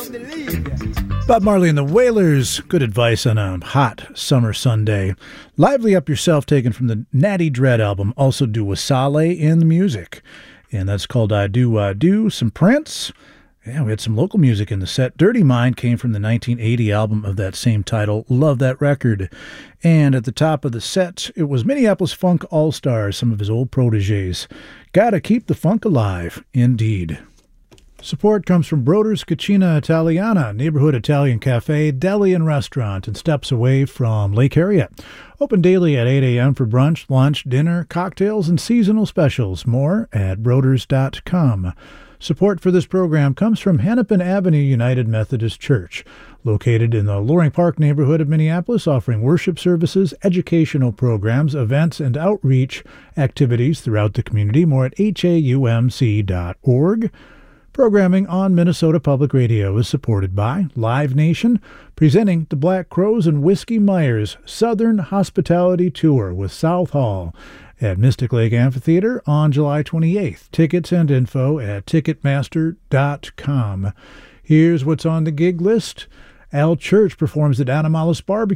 Bob Marley and the Wailers, good advice on a hot summer Sunday. Lively Up Yourself, taken from the Natty Dread album. Also do Wasale in the music. And that's called I Do. Some Prince. Yeah, we had some local music in the set. Dirty Mind came from the 1980 album of that same title. Love that record. And at the top of the set, it was Minneapolis Funk All-Stars, some of his old protégés. Gotta keep the funk alive, indeed. Support comes from Broder's Cucina Italiana, neighborhood Italian cafe, deli, and restaurant, and steps away from Lake Harriet. Open daily at 8 a.m. for brunch, lunch, dinner, cocktails, and seasonal specials. More at broders.com. Support for this program comes from Hennepin Avenue United Methodist Church, located in the Loring Park neighborhood of Minneapolis, offering worship services, educational programs, events, and outreach activities throughout the community. More at haumc.org. Programming on Minnesota Public Radio is supported by Live Nation, presenting the Black Crowes and Whiskey Myers Southern Hospitality Tour with South Hall at Mystic Lake Amphitheater on July 28th. Tickets and info at Ticketmaster.com. Here's what's on the gig list. Al Church performs at Animalis Barbecue